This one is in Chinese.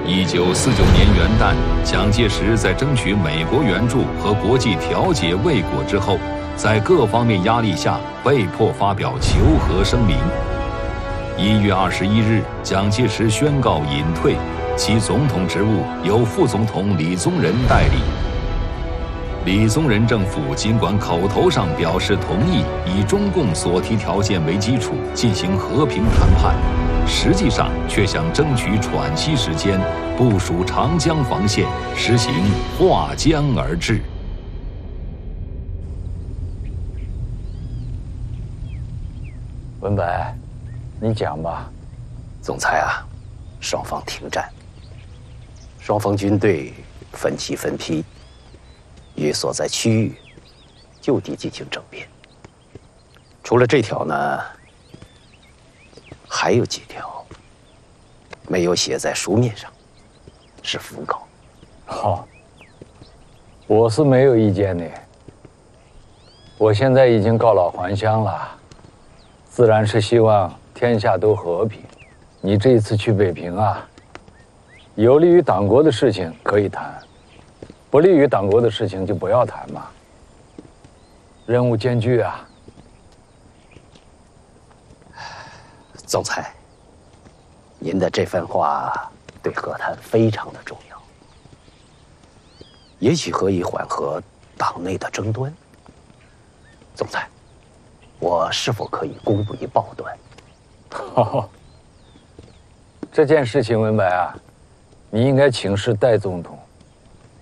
1949年元旦，蒋介石在争取美国援助和国际调解未果之后，在各方面压力下，被迫发表求和声明。1月21日，蒋介石宣告隐退，其总统职务由副总统李宗仁代理。李宗仁政府尽管口头上表示同意以中共所提条件为基础进行和平谈判，实际上却想争取喘息时间，部署长江防线，实行划江而治。 文白，你讲吧。 总裁啊，双方停战，双方军队分期分批，于所在区域就地进行政变。除了这条呢，还有几条没有写在书面上，是讣告。 好，我是没有意见的。我现在已经告老还乡了，自然是希望天下都和平。你这一次去北平啊，有利于党国的事情可以谈，不利于党国的事情就不要谈嘛。任务艰巨啊。 总裁，您的这番话对和谈非常的重要，也许可以缓和党内的争端。总裁，我是否可以公布一报端？ 这件事情，文白啊，你应该请示戴总统，